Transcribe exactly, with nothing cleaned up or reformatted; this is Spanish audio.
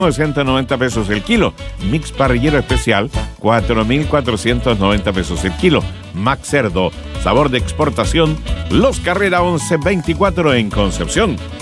novecientos noventa pesos el kilo. Mix parrillero especial, cuatro mil cuatrocientos noventa pesos el kilo. Max Cerdo, sabor de exportación, Los Carrera once veinticuatro en Concepción.